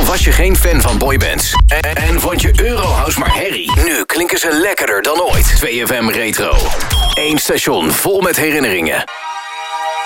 Of was je geen fan van boybands? En vond je Eurohouse maar herrie? Nu klinken ze lekkerder dan ooit. 2FM Retro. Eén station vol met herinneringen.